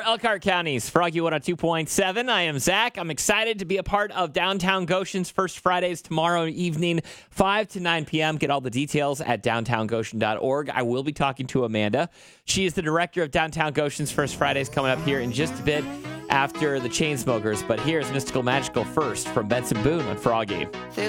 Elkhart County's Froggy 102.7. I am Zach. I'm excited to be a part of Downtown Goshen's First Fridays tomorrow evening, 5 to 9 p.m. Get all the details at downtowngoshen.org. I will be talking to Amanda. She is the director of Downtown Goshen's First Fridays, coming up here in just a bit after the Chainsmokers. But here's Mystical Magical first from Benson Boone on Froggy.